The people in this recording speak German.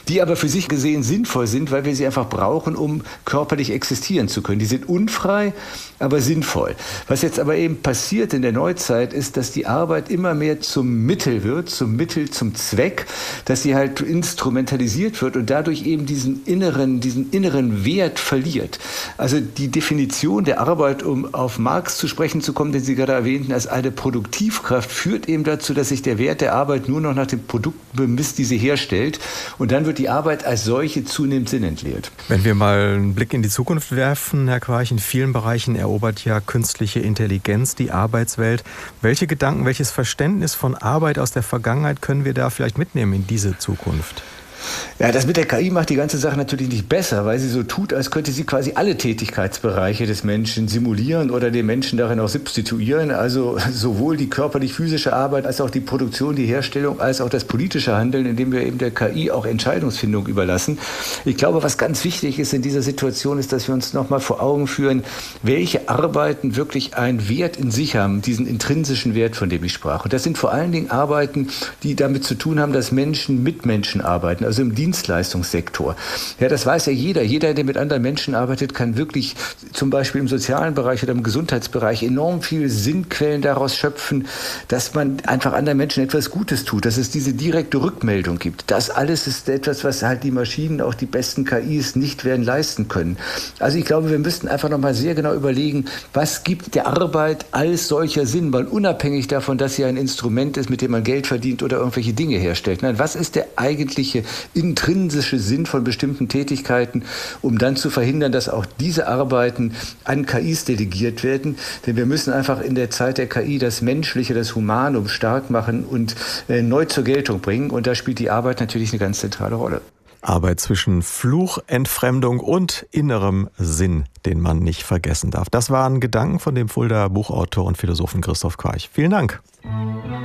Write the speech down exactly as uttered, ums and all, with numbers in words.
die aber für sich gesehen sinnvoll sind, weil wir sie einfach brauchen, um körperlich existieren zu können. Die sind unfrei, aber sinnvoll. Was jetzt aber eben passiert in der Neuzeit ist, dass die Arbeit immer mehr zum Mittel wird, zum Mittel, zum Zweck, dass sie halt instrumentalisiert wird und dadurch eben diesen inneren, diesen inneren Wert verliert. Also die Definition der Arbeit, um auf Marx zu sprechen zu kommen, den Sie gerade erwähnten, als eine Produktivkraft, führt eben dazu, dass sich der Wert der Arbeit nur noch nach den Produkten bemisst, die sie herstellt. Und dann wird die Arbeit als solche zunehmend sinnentleert. Wenn wir mal einen Blick in die Zukunft werfen, Herr Quarch, in vielen Bereichen erobert ja künstliche Intelligenz die Arbeitswelt. Welche Gedanken, welches Verständnis von Arbeit aus der Vergangenheit können wir da vielleicht mitnehmen in diese Zukunft? Ja, das mit der K I macht die ganze Sache natürlich nicht besser, weil sie so tut, als könnte sie quasi alle Tätigkeitsbereiche des Menschen simulieren oder den Menschen darin auch substituieren. Also sowohl die körperlich-physische Arbeit als auch die Produktion, die Herstellung, als auch das politische Handeln, indem wir eben der K I auch Entscheidungsfindung überlassen. Ich glaube, was ganz wichtig ist in dieser Situation, ist, dass wir uns nochmal vor Augen führen, welche Arbeiten wirklich einen Wert in sich haben, diesen intrinsischen Wert, von dem ich sprach. Und das sind vor allen Dingen Arbeiten, die damit zu tun haben, dass Menschen mit Menschen arbeiten, also im Dienstleistungssektor. Ja, das weiß ja jeder. Jeder, der mit anderen Menschen arbeitet, kann wirklich zum Beispiel im sozialen Bereich oder im Gesundheitsbereich enorm viele Sinnquellen daraus schöpfen, dass man einfach anderen Menschen etwas Gutes tut, dass es diese direkte Rückmeldung gibt. Das alles ist etwas, was halt die Maschinen, auch die besten K Is nicht werden leisten können. Also ich glaube, wir müssten einfach nochmal sehr genau überlegen, was gibt der Arbeit als solcher Sinn, weil unabhängig davon, dass sie ein Instrument ist, mit dem man Geld verdient oder irgendwelche Dinge herstellt. Nein, was ist der eigentliche intrinsische Sinn von bestimmten Tätigkeiten, um dann zu verhindern, dass auch diese Arbeiten an K Is delegiert werden. Denn wir müssen einfach in der Zeit der K I das Menschliche, das Humanum stark machen und äh, neu zur Geltung bringen. Und da spielt die Arbeit natürlich eine ganz zentrale Rolle. Arbeit zwischen Fluch, Entfremdung und innerem Sinn, den man nicht vergessen darf. Das waren Gedanken von dem Fuldaer Buchautor und Philosophen Christoph Quarch. Vielen Dank.